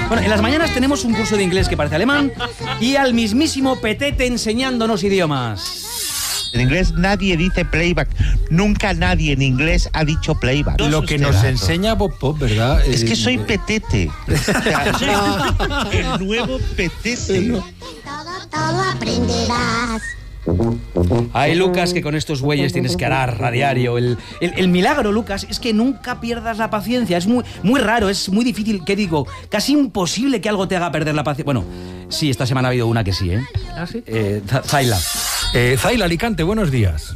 Bueno, en las mañanas tenemos un curso de inglés que parece alemán y al mismísimo Petete enseñándonos idiomas. En inglés nadie dice playback. Nunca nadie en inglés ha dicho playback. Lo que nos enseña Bob Pop, ¿verdad? Es que soy Petete. El nuevo Petete. Todo aprenderás. Ay, Lucas, que con estos bueyes tienes que arar a diario. El milagro, Lucas, es que nunca pierdas la paciencia. Es muy raro, es muy difícil, ¿qué digo? Casi imposible que algo te haga perder la paciencia. Bueno, sí, esta semana ha habido una que sí, ¿eh? ¿Ah, sí? Zaila. Zaila, Alicante, buenos días.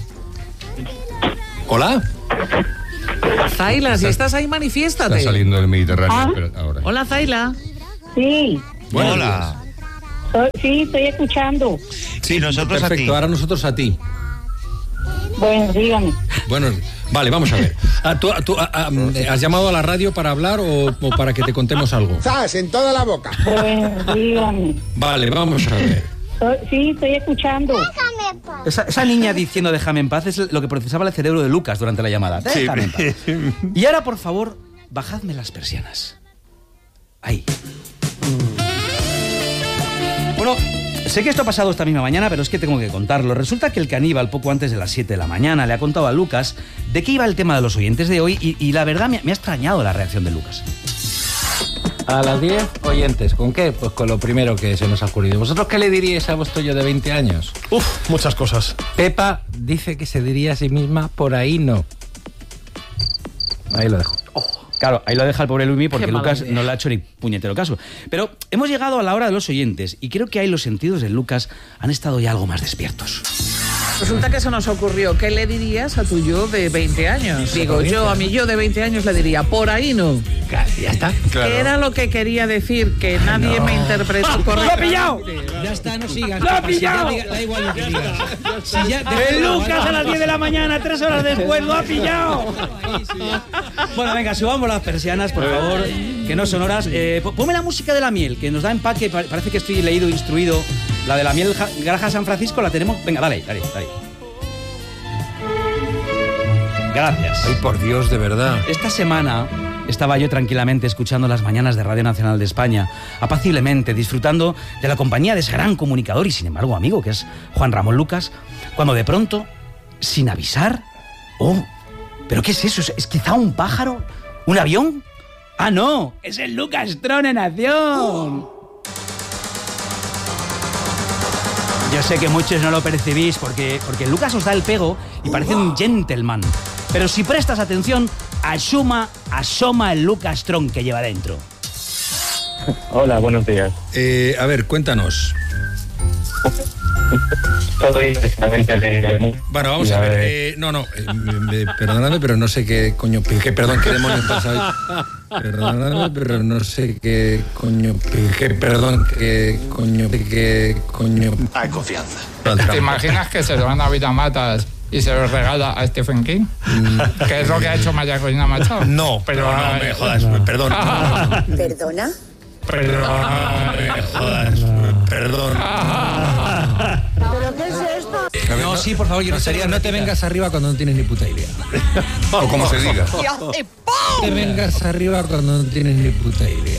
Hola. Zaila, si estás ahí, manifiéstate. Está saliendo del Mediterráneo, pero ahora. Hola, Zaila. Sí. Buenos Hola. días. Sí, estoy escuchando. Sí, nosotros a ti. Perfecto, ahora nosotros a ti. Bueno, dígame. Bueno, vale, vamos a ver. ¿Tú has llamado a la radio para hablar o para que te contemos algo? ¡Zas! En toda la boca. Bueno, dígame. Vale, vamos a ver. Sí, estoy escuchando. Déjame en paz. Esa niña diciendo déjame en paz es lo que procesaba el cerebro de Lucas durante la llamada. Déjame en paz. Y ahora, por favor, bajadme las persianas. Ahí. Bueno, sé que esto ha pasado esta misma mañana, pero es que tengo que contarlo. Resulta que el caníbal, poco antes de las 7 de la mañana, le ha contado a Lucas de qué iba el tema de los oyentes de hoy y la verdad me ha extrañado la reacción de Lucas. A las 10, oyentes. ¿Con qué? Pues con lo primero que se nos ha ocurrido. ¿Vosotros qué le diríais a vuestro yo de 20 años? Muchas cosas. Pepa dice que se diría a sí misma, por ahí no. Ahí lo dejo. Claro, ahí lo deja el pobre Luimi porque Qué mala Lucas idea. no le ha hecho ni puñetero caso. Pero hemos llegado a la hora de los oyentes y creo que ahí los sentidos de Lucas han estado ya algo más despiertos. Resulta que se nos ocurrió, ¿qué le dirías a tu yo de 20 años? Digo, yo a mi yo de 20 años le diría, por ahí no. Ya está. ¿Qué era lo que quería decir? Que nadie me interpretó correctamente. ¡Lo ha pillado! Ya está, no sigas. ¡Lo ha pillado! Da igual lo que digas. ¡El Lucas a las 10 de la mañana, 3 horas después, lo ha pillado! Bueno, venga, subamos las persianas, por favor, que no son horas. Ponme la música de la miel, que nos da empaque, parece que estoy leído, instruido. La de la miel Granja San Francisco la tenemos. Venga, dale. Gracias. Ay, por Dios, de verdad. Esta semana estaba yo tranquilamente escuchando las mañanas de Radio Nacional de España, apaciblemente, disfrutando de la compañía de ese gran comunicador y, sin embargo, amigo, que es Juan Ramón Lucas, cuando de pronto, sin avisar... ¡Oh! ¿Pero qué es eso? ¿Es quizá un pájaro? ¿Un avión? ¡Ah, no! ¡Es el Lucas Tron en acción! Yo sé que muchos no lo percibís porque Lucas os da el pego y parece un gentleman. Pero si prestas atención, asoma el Lucas Tron que lleva dentro. Hola, buenos días. A ver, cuéntanos. Soy precisamente de... Bueno, vamos a ver. Perdóname, pero no sé qué coño... Perdón, ¿qué demonios pasa hoy? Perdóname, pero no sé qué coño... ¿Qué coño... Hay confianza. ¿Te imaginas que se lo van a Vida Matas y se lo regala a Stephen King? ¿Qué es lo que ha hecho María Corina Machado? No, pero no me jodas, perdón. ¿Perdona? Pero... Me jodas, perdón. ¿Pero qué es esto? No, sí, por favor, yo No te vengas arriba cuando no tienes ni puta idea. O como se diga. No te vengas arriba cuando no tienes ni puta idea.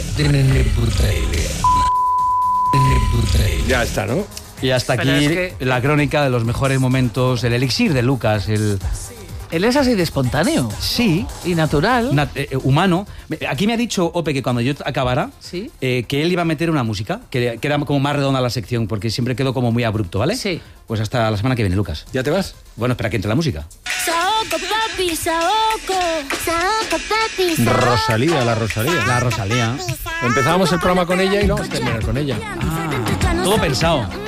Ya está, ¿no? Y hasta Pero aquí es que- la crónica de los mejores momentos, el elixir de Lucas, Él es así de espontáneo Sí, y natural. humano. Aquí me ha dicho Ope que cuando yo acabara, Sí. que él iba a meter una música, que era como más redonda la sección, porque siempre quedó como muy abrupto, ¿vale? Sí. Pues hasta la semana que viene, Lucas. ¿Ya te vas? Bueno, espera que entre la música. Saoco, papi, saoco. Saoco, papi, saoco. Rosalía, la Rosalía. La Rosalía. Empezamos el programa con ella y lo vamos a terminar con ella. Todo pensado.